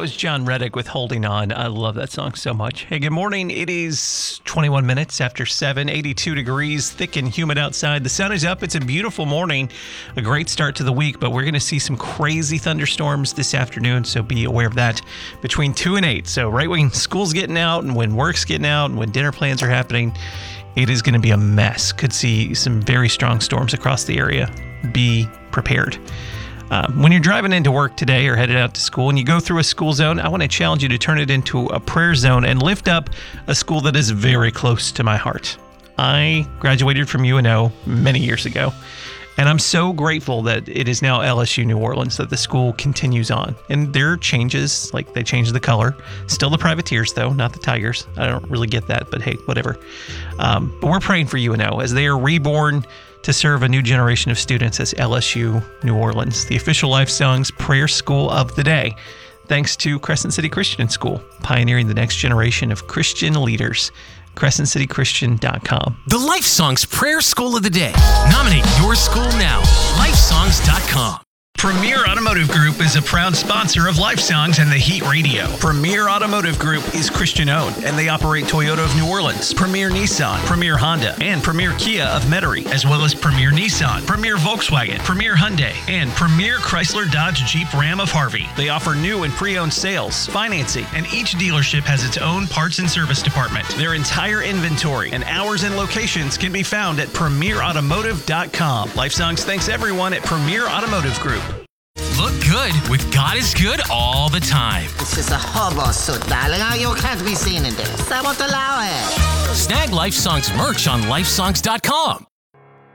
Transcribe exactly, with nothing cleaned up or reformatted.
was John Reddick with Holding On. I love that song so much. Hey, good morning. It is twenty-one minutes after seven, eighty-two degrees, thick and humid outside. The sun is up. It's a beautiful morning, a great start to the week, but we're going to see some crazy thunderstorms this afternoon, so be aware of that between two and eight. So right when school's getting out and when work's getting out and when dinner plans are happening, it is going to be a mess. Could see some very strong storms across the area. Be prepared. Uh, when you're driving into work today or headed out to school and you go through a school zone, I want to challenge you to turn it into a prayer zone and lift up a school that is very close to my heart. I graduated from U N O many years ago, and I'm so grateful that it is now L S U New Orleans, that the school continues on. And there are changes, like they changed the color. Still the Privateers, though, not the Tigers. I don't really get that, but hey, whatever. Um, but we're praying for U N O as they are reborn to serve a new generation of students as L S U New Orleans, the official Life Songs prayer school of the day, thanks to Crescent City Christian School, pioneering the next generation of Christian leaders. crescent city christian dot com. The Life Songs Prayer School of the Day. Nominate your school now. life songs dot com. Premier Automotive Group is a proud sponsor of Life Songs and the Heat Radio. Premier Automotive Group is Christian-owned, and they operate Toyota of New Orleans, Premier Nissan, Premier Honda, and Premier Kia of Metairie, as well as Premier Nissan, Premier Volkswagen, Premier Hyundai, and Premier Chrysler Dodge Jeep Ram of Harvey. They offer new and pre-owned sales, financing, and each dealership has its own parts and service department. Their entire inventory and hours and locations can be found at premier automotive dot com. Life Songs thanks everyone at Premier Automotive Group. Look good with God is Good all the time. This is a hobo suit, darling. You can't be seen in this. I won't allow it. Snag Life Songs merch on life songs dot com.